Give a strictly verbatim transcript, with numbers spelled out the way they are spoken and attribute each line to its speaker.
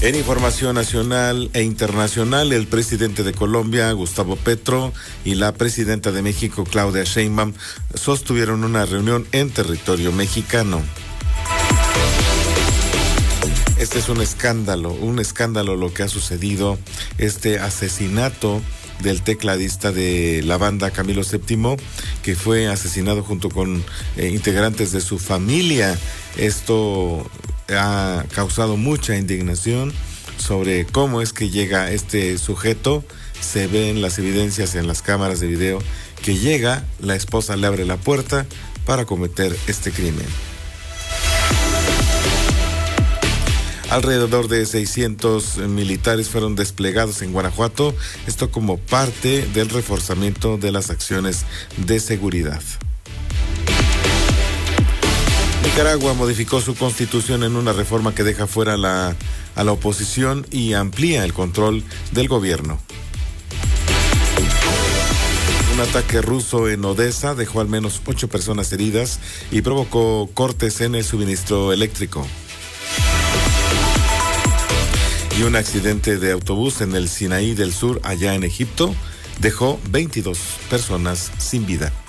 Speaker 1: En información nacional e internacional, el presidente de Colombia, Gustavo Petro, y la presidenta de México, Claudia Sheinbaum, sostuvieron una reunión en territorio mexicano. Este es un escándalo, un escándalo lo que ha sucedido, este asesinato del tecladista de la banda Camilo séptimo, que fue asesinado junto con eh, integrantes de su familia. Esto ha causado mucha indignación sobre cómo es que llega este sujeto. Se ven las evidencias en las cámaras de video que llega, la esposa le abre la puerta para cometer este crimen. Alrededor de seiscientos militares fueron desplegados en Guanajuato, esto como parte del reforzamiento de las acciones de seguridad. Nicaragua modificó su constitución en una reforma que deja fuera la, a la oposición y amplía el control del gobierno. Un ataque ruso en Odessa dejó al menos ocho personas heridas y provocó cortes en el suministro eléctrico. Y un accidente de autobús en el Sinaí del Sur, allá en Egipto, dejó veintidós personas sin vida.